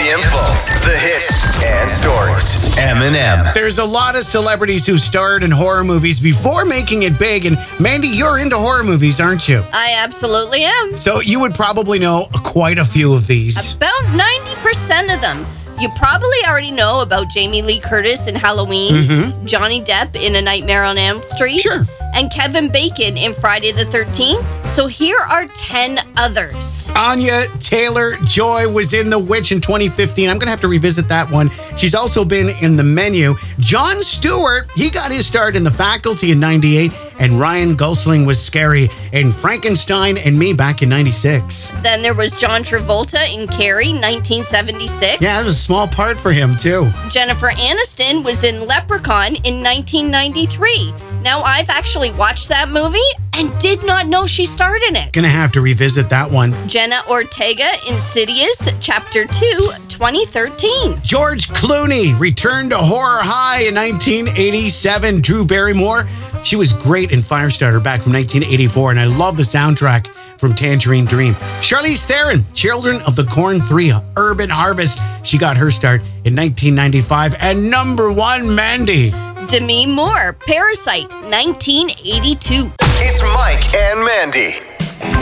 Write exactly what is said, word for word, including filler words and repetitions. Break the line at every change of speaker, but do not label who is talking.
The info, the hits, and stories. M and M.
There's a lot of celebrities who starred in horror movies before making it big. And Mandy, you're into horror movies, aren't you?
I absolutely am.
So you would probably know quite a few of these.
About ninety percent of them. You probably already know about Jamie Lee Curtis in Halloween,
Mm-hmm.
Johnny Depp in A Nightmare on Elm Street,
Sure.
and Kevin Bacon in Friday the thirteenth. So here are ten others.
Anya Taylor-Joy was in The Witch in twenty fifteen. I'm going to have to revisit that one. She's also been in The Menu. Jon Stewart, he got his start in The Faculty in ninety-eight, and Ryan Gosling was Scary in Frankenstein and Me back in ninety-six.
Then there was John Travolta in Carrie, nineteen seventy-six.
Yeah, that was a small part for him, too.
Jennifer Aniston was in Leprechaun in nineteen ninety-three. Now, I've actually watched that movie and did not know she starred in it.
Gonna have to revisit that one.
Jenna Ortega in Sidious, Chapter two, twenty thirteen.
George Clooney returned to Horror High in nineteen eighty-seven. Drew Barrymore, she was great in Firestarter back from nineteen eighty-four, and I love the soundtrack from Tangerine Dream. Charlize Theron, Children of the Corn three, Urban Harvest. She got her start in nineteen ninety-five. And number one, Mandy.
Demi Moore, Parasite, nineteen eighty-two.
It's Mike and Mandy.